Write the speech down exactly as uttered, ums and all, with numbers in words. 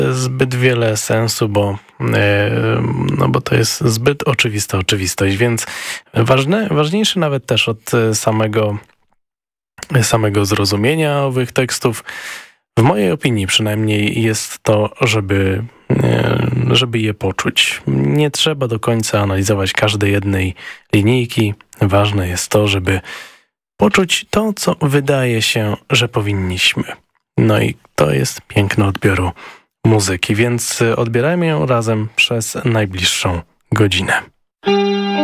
zbyt wiele sensu, bo, no bo to jest zbyt oczywista oczywistość, więc ważne, ważniejsze nawet też od samego, samego zrozumienia owych tekstów, w mojej opinii przynajmniej, jest to, żeby, żeby je poczuć. Nie trzeba do końca analizować każdej jednej linijki. Ważne jest to, żeby poczuć to, co wydaje się, że powinniśmy. No i to jest piękno odbioru muzyki, więc odbierajmy ją razem przez najbliższą godzinę.